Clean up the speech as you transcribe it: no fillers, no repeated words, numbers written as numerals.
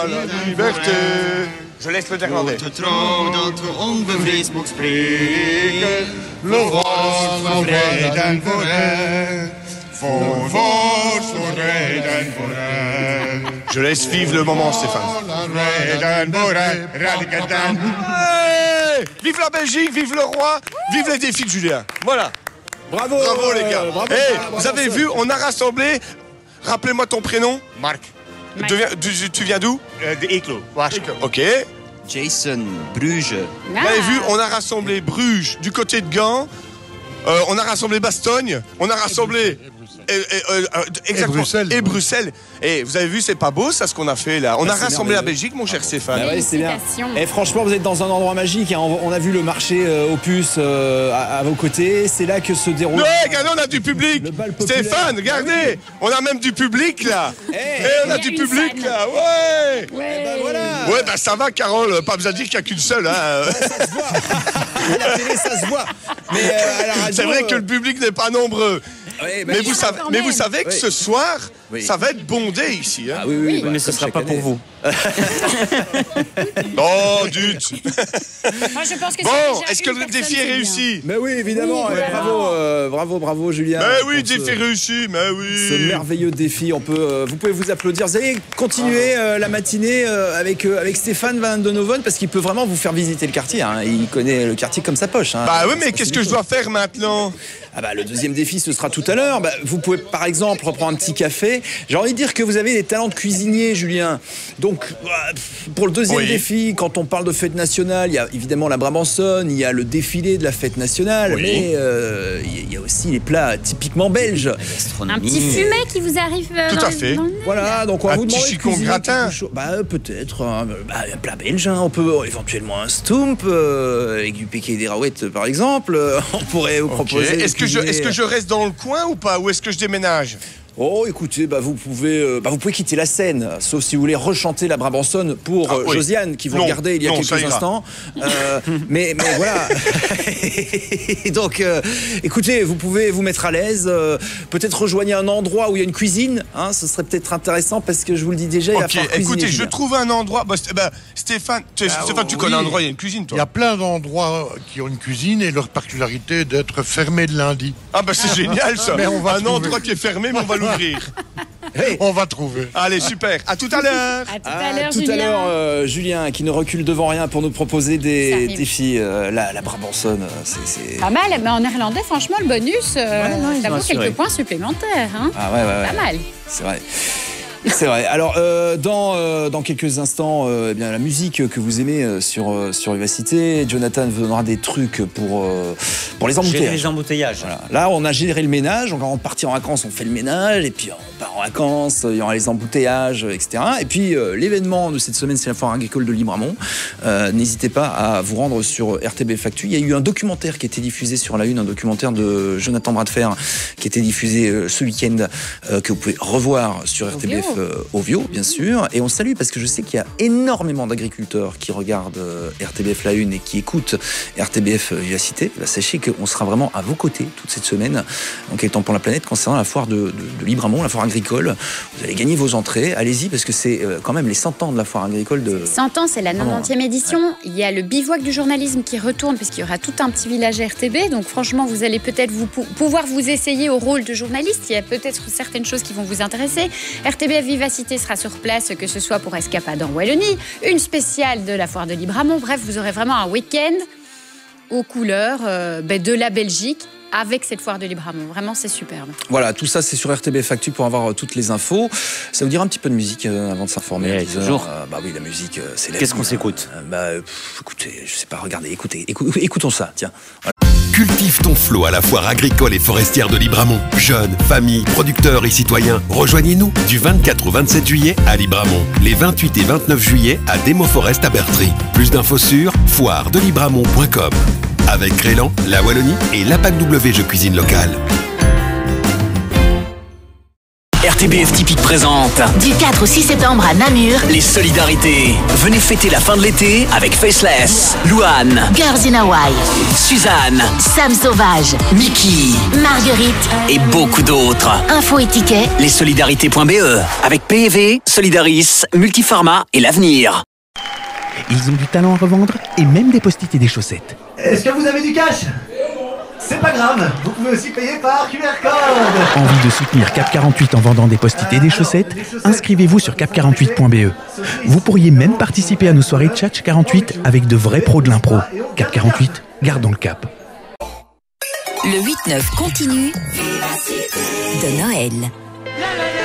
La liberté. Je laisse le néerlandais. Trouw dat we onbevreesd mogen spreken. We worstelen rijden vooruit. Voorwaarts door rijden vooruit. Je laisse vivre le moment, Stéphane. Rijden vooruit, rijden. Hey, vive la Belgique, vive le roi, vive les défis de Julien. Voilà. Bravo, Bravo les gars. bravo, Hey, bravo, vous avez vu, on a rassemblé. Rappelez-moi ton prénom. Mark, Tu viens d'où? de Eeklo. Ok. Jason, Bruges. Vous avez vu, on a rassemblé Bruges du côté de Gand. On a rassemblé Bastogne. On a rassemblé. Exactement. Et Bruxelles. Et vous avez vu, c'est pas beau ça ce qu'on a fait là. On a rassemblé la Belgique, mon cher Stéphane. Bah ouais, c'est bien. Et franchement, vous êtes dans un endroit magique. Hein. On a vu le marché Opus à vos côtés. C'est là que se déroule. Ouais, regardez, on a du public. Stéphane, regardez, on a même du public là. Et on a du public là. Ouais. Ouais, bah voilà. Ouais, bah ça va, Carole. Pas besoin de dire qu'il n'y a qu'une seule. Hein. Ça se voit. À la télé, ça se voit. Mais à la radio, c'est vrai que le public n'est pas nombreux. Ouais, bah, mais vous savez que oui. ce soir, oui. ça va être bondé ici. Hein. Ah oui, Mais ce ne sera pas pour vous. Oh, dut. Moi, je pense que Bon, déjà est-ce que une le défi personne, est c'est réussi? Mais oui, évidemment. Oui, Et bravo, Julien. Mais oui, pour défi réussi, mais ce oui. merveilleux défi. Vous pouvez vous applaudir. Vous allez continuer la matinée avec Stéphane Van Donoven parce qu'il peut vraiment vous faire visiter le quartier. Hein. Il connaît le quartier comme sa poche. Hein. Bah oui, mais qu'est-ce que je dois faire maintenant? Ah bah, le deuxième défi, ce sera tout à l'heure. Bah, vous pouvez, par exemple, reprendre un petit café. J'ai envie de dire que vous avez des talents de cuisinier, Julien. Donc, pour le deuxième défi, quand on parle de fête nationale, il y a évidemment la Brabançonne, il y a le défilé de la fête nationale, mais il y a aussi les plats typiquement belges. Un petit fumet qui vous arrive Tout à fait. Voilà, donc on va Un vous petit demander de chicon cuisiner gratin. quelque chose. Bah peut-être un plat belge. Hein. On peut éventuellement un stump avec du péqué et des raouettes, par exemple. On pourrait vous proposer. Est-ce que je reste dans le coin ou pas? Ou est-ce que je déménage? Oh, écoutez, vous pouvez quitter la scène, sauf si vous voulez rechanter la Brabançonne pour Josiane, qui vous regardait il y a quelques instants. Mais voilà. Donc, écoutez, vous pouvez vous mettre à l'aise. Peut-être rejoigner un endroit où il y a une cuisine. Hein, ce serait peut-être intéressant parce que je vous le dis déjà, il va falloir cuisiner. Écoutez, je trouve un endroit. Stéphane, tu connais un endroit, il y a une cuisine, toi? Il y a plein d'endroits qui ont une cuisine et leur particularité d'être fermés le lundi. Ah bah c'est génial ça. Mais on va un endroit qui est fermé, mais on va l'ouvrir. Hey. On va trouver. Allez, super. À tout à l'heure. À tout à l'heure, Julien, qui ne recule devant rien pour nous proposer des défis. La Brabançonne, c'est... Pas mal, mais en néerlandais, franchement, le bonus, ça vaut quelques points supplémentaires. Hein. Ah ouais. Pas mal. C'est vrai. C'est vrai. Alors, dans quelques instants, la musique que vous aimez sur Vivacité, Jonathan vous donnera des trucs pour les embouteillages. Gérer les embouteillages. Voilà. Là, on a géré le ménage. Donc, avant de partir en vacances, on fait le ménage. Et puis, on part en vacances. Il y aura les embouteillages, etc. Et puis, l'événement de cette semaine, c'est la foire agricole de Libramont. N'hésitez pas à vous rendre sur RTBF Actu. Il y a eu un documentaire qui a été diffusé sur la Une, un documentaire de Jonathan Bradfer qui a été diffusé ce week-end, que vous pouvez revoir sur RTBF Ovio, bien sûr. Et on salue parce que je sais qu'il y a énormément d'agriculteurs qui regardent RTBF La Une et qui écoutent RTBF Vivacité. Bah, sachez qu'on sera vraiment à vos côtés toute cette semaine, donc étant pour la planète, concernant la foire de Libramont, la foire agricole. Vous allez gagner vos entrées. Allez-y, parce que c'est quand même les 100 ans de la foire agricole de... 100 ans, c'est la 90e édition. Ouais. Il y a le bivouac du journalisme qui retourne, puisqu'il y aura tout un petit village RTB. Donc franchement, vous allez peut-être pouvoir vous essayer au rôle de journaliste. Il y a peut-être certaines choses qui vont vous intéresser. RTBF Vivacité sera sur place, que ce soit pour Escapade en Wallonie, une spéciale de la foire de Libramont. Bref, vous aurez vraiment un week-end aux couleurs de la Belgique avec cette foire de Libramont. Vraiment, c'est superbe. Voilà, tout ça, c'est sur RTBF Actu pour avoir toutes les infos. Ça vous dira un petit peu de musique avant de s'informer à 10 heures. Toujours. Oui, la musique, c'est la Qu'est-ce vie, qu'on s'écoute? Écoutez, je sais pas, regardez, écoutons ça, tiens. Voilà. Cultive ton flot à la foire agricole et forestière de Libramont. Jeunes, familles, producteurs et citoyens, rejoignez-nous du 24 au 27 juillet à Libramont. Les 28 et 29 juillet à Demo Forest à Bertry. Plus d'infos sur foiredelibramont.com. Avec Crélan, la Wallonie et l'APAC W Jeux Cuisine Locale. RTBF Typique présente Du 4 au 6 septembre à Namur, les solidarités. Venez fêter la fin de l'été avec Faceless, Louane, Girls in Hawaii, Suzanne, Sam Sauvage, Mickey Marguerite et beaucoup d'autres. Info et tickets, Lessolidarités.be avec PEV, Solidaris, Multiformat et l'Avenir. Ils ont du talent à revendre et même des post-it et des chaussettes. Est-ce que vous avez du cash? C'est pas grave, vous pouvez aussi payer par QR code. Envie de soutenir Cap 48 en vendant des post-it et des chaussettes? Inscrivez-vous sur cap48.be. Vous pourriez même participer à nos soirées Tchatch 48 avec de vrais pros de l'impro. Cap 48, gardons le cap. le 8-9 continue de Noël.